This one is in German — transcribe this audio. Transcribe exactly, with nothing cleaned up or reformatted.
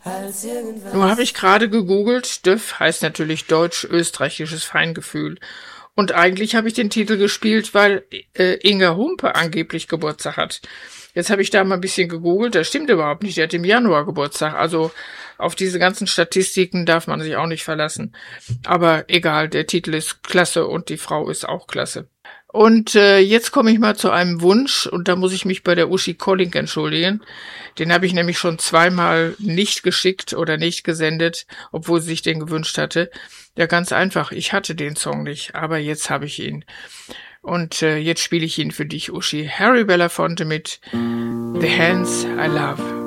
Nur habe ich gerade gegoogelt, D Ö F heißt natürlich Deutsch-Österreichisches Feingefühl. Und eigentlich habe ich den Titel gespielt, weil äh, Inga Humpe angeblich Geburtstag hat. Jetzt habe ich da mal ein bisschen gegoogelt, das stimmt überhaupt nicht, die hat im Januar Geburtstag. Also auf diese ganzen Statistiken darf man sich auch nicht verlassen. Aber egal, der Titel ist klasse und die Frau ist auch klasse. Und äh, jetzt komme ich mal zu einem Wunsch und da muss ich mich bei der Uschi Collink entschuldigen. Den habe ich nämlich schon zweimal nicht geschickt oder nicht gesendet, obwohl sie sich den gewünscht hatte. Ja, ganz einfach, ich hatte den Song nicht, aber jetzt habe ich ihn. Und äh, jetzt spiele ich ihn für dich, Uschi. Harry Belafonte mit The Hands I Love.